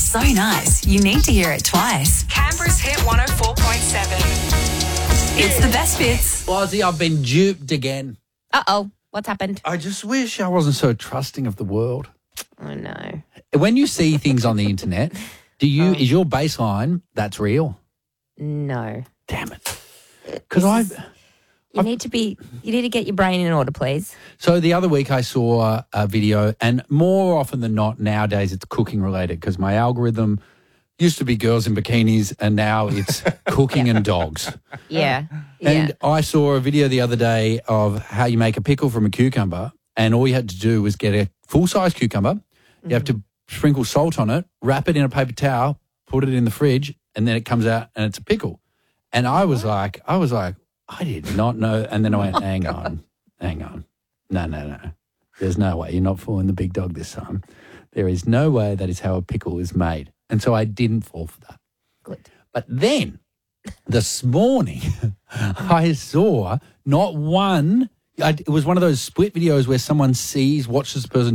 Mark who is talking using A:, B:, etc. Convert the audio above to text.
A: so nice, you need to hear it twice.
B: Canberra's Hit 104.7.
A: It's the best bits.
C: Lozzie, I've been duped again.
D: Uh-oh. What's happened?
C: I just wish I wasn't so trusting of the world.
D: Oh, no.
C: When you see things on the internet, is your baseline that's real?
D: No.
C: Damn it. Because
D: You need to get your brain in order, please.
C: So the other week I saw a video, and more often than not nowadays it's cooking related because my algorithm used to be girls in bikinis and now it's cooking and dogs.
D: Yeah.
C: And I saw a video the other day of how you make a pickle from a cucumber, and all you had to do was get a full-size cucumber. You have to sprinkle salt on it, wrap it in a paper towel, put it in the fridge, and then it comes out and it's a pickle. And I was like, I did not know. And then I went, hang on. No. There's no way. You're not fooling the big dog this time. There is no way that is how a pickle is made. And so I didn't fall for that.
D: Good.
C: But then this morning I saw not one. It was one of those split videos where someone watches the person